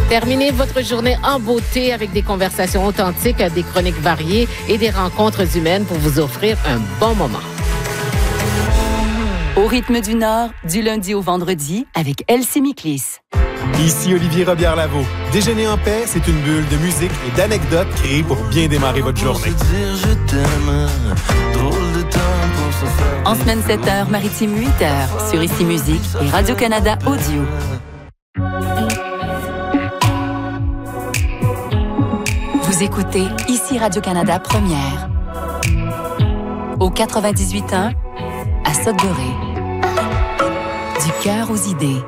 Terminez votre journée en beauté avec des conversations authentiques, des chroniques variées et des rencontres humaines pour vous offrir un bon moment. Au rythme du Nord, du lundi au vendredi, avec Elsie Miklis. Ici Olivier Robillard-Lavaux. Déjeuner en paix, c'est une bulle de musique et d'anecdotes créées pour bien démarrer votre journée. En semaine 7h, maritime 8h, sur Ici Musique et Radio-Canada Audio. Vous écoutez Ici Radio-Canada Première. Au 98.1, à Sudbury. Du cœur aux idées.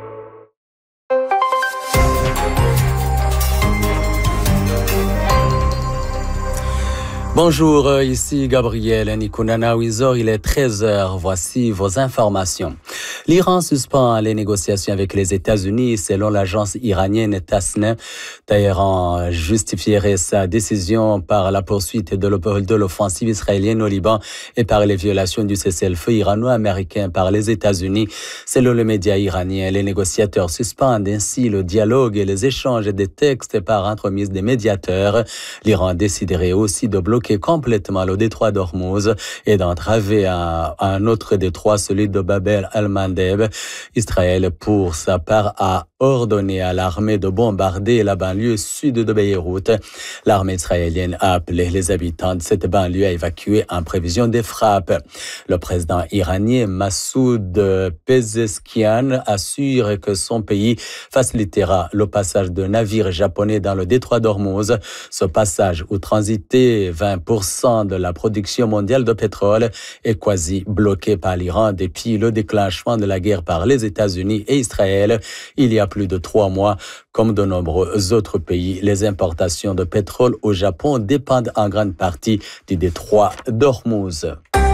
Bonjour, ici Gabriel Nikunana-Wizor, il est 13h, voici vos informations. L'Iran suspend les négociations avec les États-Unis selon l'agence iranienne Tasnim. Téhéran justifierait sa décision par la poursuite de l'offensive israélienne au Liban et par les violations du cessez-le-feu irano-américain par les États-Unis. Selon le média iranien, les négociateurs suspendent ainsi le dialogue et les échanges des textes par entremise des médiateurs. L'Iran déciderait aussi de bloquer complètement le détroit d'Ormuz et d'entraver un autre détroit, celui de Bab el-Mandeb. Israël, pour sa part, a ordonné à l'armée de bombarder la banlieue sud de Beyrouth. L'armée israélienne a appelé les habitants de cette banlieue à évacuer en prévision des frappes. Le président iranien Massoud Pezeshkian assure que son pays facilitera le passage de navires japonais dans le détroit d'Ormuz. Ce passage où transitaient 20% de la production mondiale de pétrole est quasi bloqué par l'Iran depuis le déclenchement de la guerre par les États-Unis et Israël il y a plus de 3 mois. Comme de nombreux autres pays, les importations de pétrole au Japon dépendent en grande partie du détroit d'Ormuz.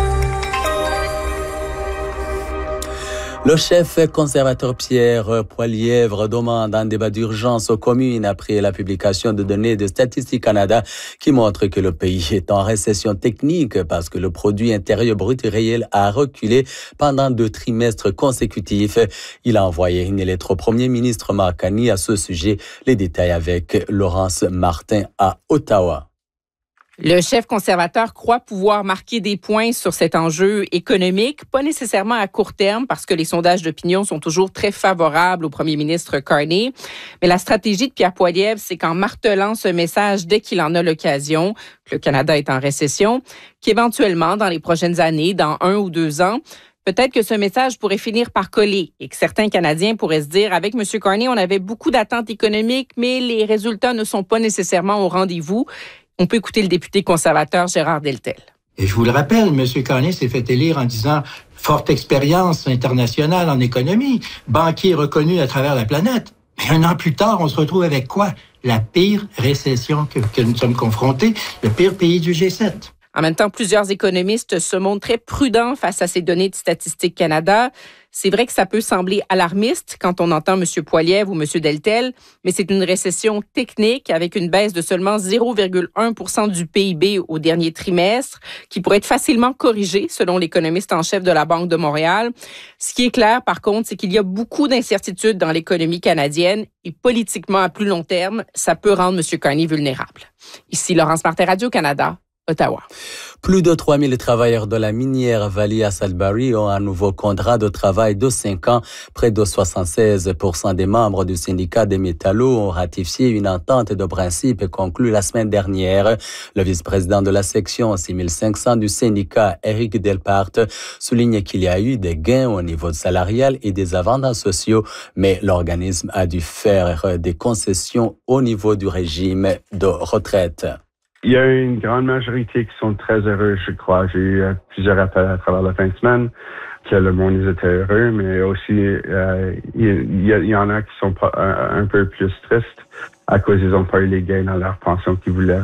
Le chef conservateur Pierre Poilievre demande un débat d'urgence aux communes après la publication de données de Statistique Canada qui montrent que le pays est en récession technique parce que le produit intérieur brut réel a reculé pendant 2 trimestres consécutifs. Il a envoyé une lettre au premier ministre Mark Carney à ce sujet. Les détails avec Laurence Martin à Ottawa. Le chef conservateur croit pouvoir marquer des points sur cet enjeu économique, pas nécessairement à court terme parce que les sondages d'opinion sont toujours très favorables au premier ministre Carney. Mais la stratégie de Pierre Poilievre, c'est qu'en martelant ce message dès qu'il en a l'occasion, que le Canada est en récession, qu'éventuellement, dans les prochaines années, dans 1 ou 2 ans, peut-être que ce message pourrait finir par coller et que certains Canadiens pourraient se dire, avec M. Carney, on avait beaucoup d'attentes économiques, mais les résultats ne sont pas nécessairement au rendez-vous. On peut écouter le député conservateur Gérard Deltel. Et je vous le rappelle, M. Carney s'est fait élire en disant « forte expérience internationale en économie, banquier reconnu à travers la planète ». Mais 1 an plus tard, on se retrouve avec quoi? La pire récession que nous sommes confrontés, le pire pays du G7. En même temps, plusieurs économistes se montrent très prudents face à ces données de Statistique Canada. C'est vrai que ça peut sembler alarmiste quand on entend M. Poilievre ou M. Deltel, mais c'est une récession technique avec une baisse de seulement 0,1% du PIB au dernier trimestre qui pourrait être facilement corrigée selon l'économiste en chef de la Banque de Montréal. Ce qui est clair, par contre, c'est qu'il y a beaucoup d'incertitudes dans l'économie canadienne et politiquement, à plus long terme, ça peut rendre M. Carney vulnérable. Ici Laurence Martin, Radio-Canada. Ottawa. Plus de 3000 travailleurs de la minière Valley à Sudbury ont un nouveau contrat de travail de 5 ans. Près de 76% des membres du syndicat des métallos ont ratifié une entente de principe conclue la semaine dernière. Le vice-président de la section 6500 du syndicat, Eric Delpart, souligne qu'il y a eu des gains au niveau salarial et des avantages sociaux, mais l'organisme a dû faire des concessions au niveau du régime de retraite. Il y a une grande majorité qui sont très heureux, je crois. J'ai eu plusieurs appels à travers la fin de semaine que le monde était heureux, mais aussi il y en a qui sont un peu plus tristes à cause qu'ils n'ont pas eu les gains dans leur pension qu'ils voulaient.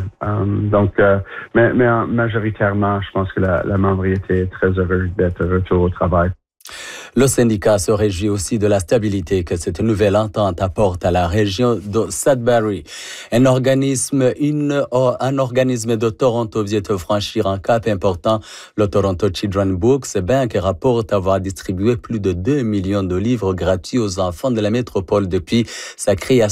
Mais majoritairement, je pense que la membrité est très heureuse d'être de retour au travail. Le syndicat se réjouit aussi de la stabilité que cette nouvelle entente apporte à la région de Sudbury. Un organisme de Toronto vient de franchir un cap important. Le Toronto Children's Books Bank rapporte avoir distribué plus de 2 millions de livres gratuits aux enfants de la métropole depuis sa création